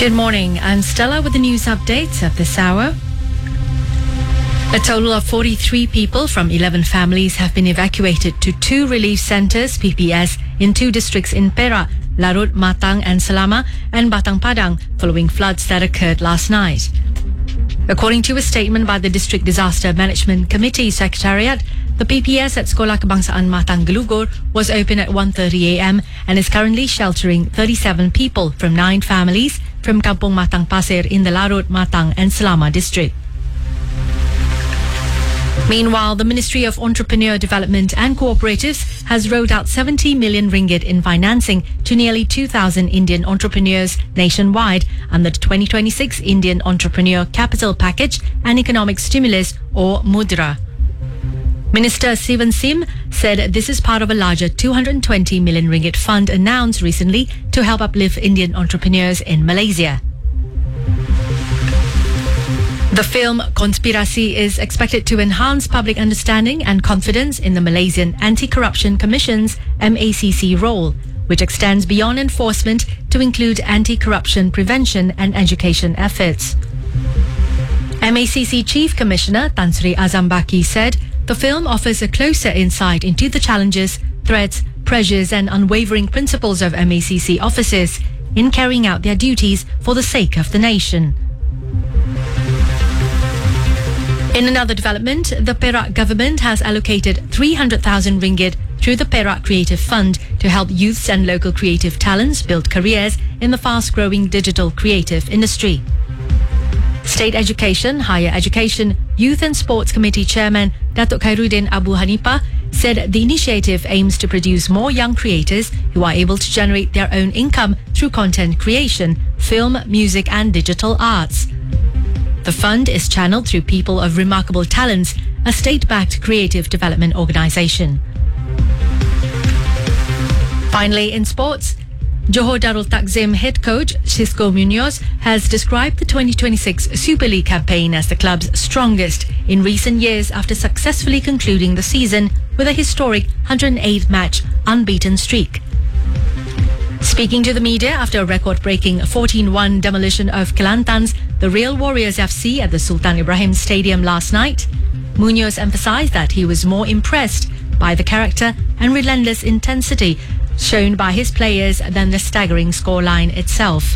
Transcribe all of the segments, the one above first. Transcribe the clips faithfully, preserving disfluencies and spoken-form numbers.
Good morning. I'm Stella with the news updates at this hour. A total of forty-three people from eleven families have been evacuated to two relief centres, P P S, in two districts in Perak, Larut, Matang and Selama, and Batang Padang, following floods that occurred last night. According to a statement by the District Disaster Management Committee Secretariat, the P P S at Sekolah Kebangsaan Matang Gelugor was open at one thirty a m and is currently sheltering thirty-seven people from nine families from Kampung Matang Pasir in the Larut, Matang and Selama district. Meanwhile, the Ministry of Entrepreneur Development and Cooperatives has rolled out seventy million ringgit in financing to nearly two thousand Indian entrepreneurs nationwide under the twenty twenty-six Indian Entrepreneur Capital Package and Economic Stimulus, or Mudra. Minister Sivan Sim said this is part of a larger two hundred twenty million ringgit fund announced recently to help uplift Indian entrepreneurs in Malaysia. The film Konspirasi is expected to enhance public understanding and confidence in the Malaysian Anti-Corruption Commission's M A C C role, which extends beyond enforcement to include anti-corruption prevention and education efforts. M A C C Chief Commissioner Tan Sri Azam Baki said the film offers a closer insight into the challenges, threats, pressures and unwavering principles of M A C C officers in carrying out their duties for the sake of the nation. In another development, the Perak government has allocated three hundred thousand ringgit through the Perak Creative Fund to help youths and local creative talents build careers in the fast-growing digital creative industry. State Education, Higher Education, Youth and Sports Committee Chairman Datuk Khairuddin Abu Hanifah said the initiative aims to produce more young creators who are able to generate their own income through content creation, film, music and digital arts. The fund is channeled through People of Remarkable Talents, a state-backed creative development organisation. Finally, in sports, Johor Darul Takzim head coach Xisco Munoz has described the twenty twenty-six Super League campaign as the club's strongest in recent years after successfully concluding the season with a historic one hundred eight match unbeaten streak. Speaking to the media after a record-breaking fourteen one demolition of Kelantan's The Real Warriors F C at the Sultan Ibrahim Stadium last night, Munoz emphasised that he was more impressed by the character and relentless intensity shown by his players than the staggering scoreline itself.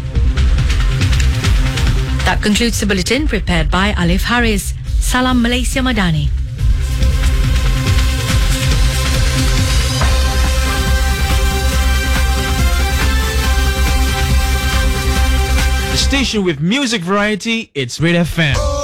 That concludes the bulletin prepared by Alif Haris. Salam Malaysia Madani. Station with music variety, it's Red F M.